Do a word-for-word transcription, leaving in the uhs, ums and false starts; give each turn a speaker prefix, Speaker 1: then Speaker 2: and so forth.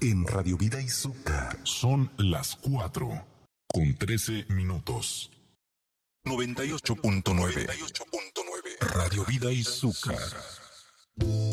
Speaker 1: en Radio Vida Izuka.
Speaker 2: Son las cuatro con trece minutos.
Speaker 1: noventa y ocho punto nueve. Radio Vida Izuka.